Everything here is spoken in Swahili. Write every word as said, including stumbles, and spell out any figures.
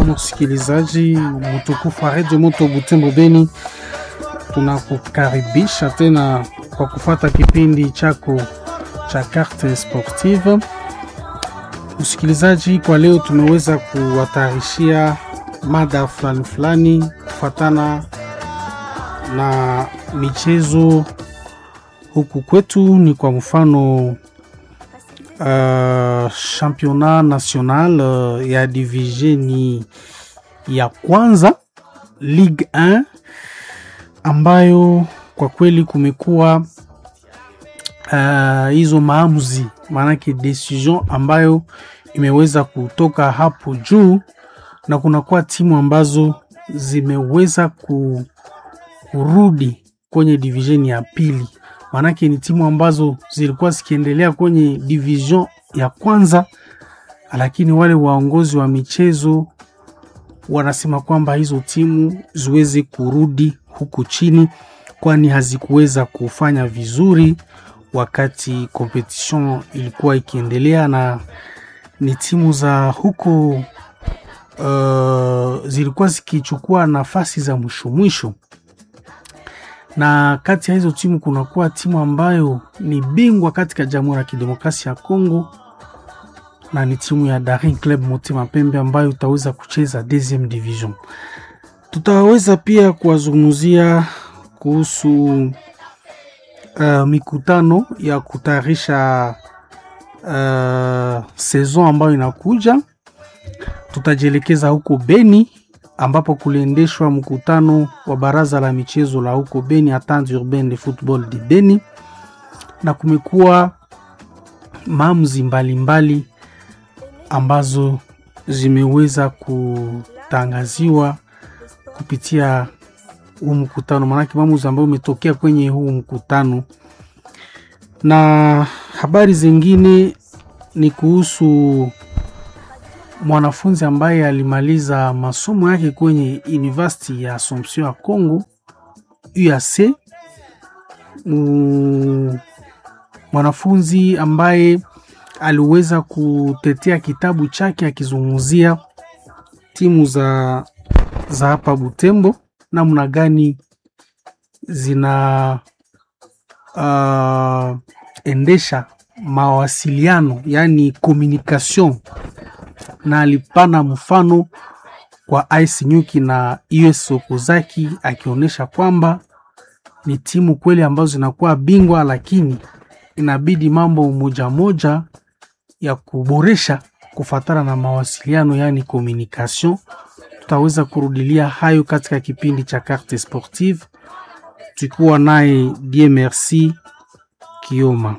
Msikilizaji mtukufu wa Radio Moto Butembo Beni, tunakukaribisha tena kwa kufuata kipindi chako cha Carte Sportive. Msikilizaji, kwa leo tumeweza kuwatarishia mada fulani fulani kufuatana na michezo huku kwetu. Ni kwa mfano Uh, championnat national uh, ya divisioni ya kwanza Ligue un, ambayo kwa kweli kumekuwa uh, hizo maamuzi, maanake decision ambayo imeweza kutoka hapo juu, na kunakuwa timu ambazo zimeweza ku, kurudi kwenye divisioni ya pili. Manake ni timu ambazo zilikuwa zikiendelea kwenye division ya kwanza, lakini wale waongozi wa michezo wanasema kwamba hizo timu ziweze kurudi huku chini, kwani hazikuweza kufanya vizuri wakati competition ilikuwa ikiendelea, na ni timu za huko uh, zilikuwa zikichukua nafasi za mwisho mwisho. Na kati ya hizo timu kunakuwa timu ambayo ni bingwa katika Jamhuri ya Kidemokrasia ya Kongo, na ni timu ya Daring Club Motema Pembe ambayo utaweza kucheza deuxième division. Tutaweza pia kuwazungumzia kuhusu uh, mikutano ya kutayarisha uh, saison ambayo inakuja. Tutajielekeza huko Beni ambapo kuliendeshwa mkutano wa baraza la michezo la huko Beni, Entente Urbaine de Football de Beni, na kumekuwa maamuzi mbalimbali ambazo zimeweza kutangaziwa kupitia huu mkutano, maanake maamuzi ambayo umetokea kwenye huu mkutano. Na habari zingine ni kuhusu mwanafunzi ambaye alimaliza masomo yake kwenye University ya Assumption ya Congo U A C. Mm, mwanafunzi ambaye aliweza kutetea kitabu chake akizungumzia timu za za hapa Butembo, namna gani zina uh, endesha mawasiliano, yani communication, na alipana mfano kwa Ice Nyuki na U S Okozaki, akionyesha kwamba ni timu kweli ambazo zinakuwa bingwa, lakini inabidi mambo moja moja ya kuboresha kufatana na mawasiliano, yani communication. Tutaweza kurudilia hayo katika kipindi cha Carte Sportive, tukikuwa naye Die Merci Kioma.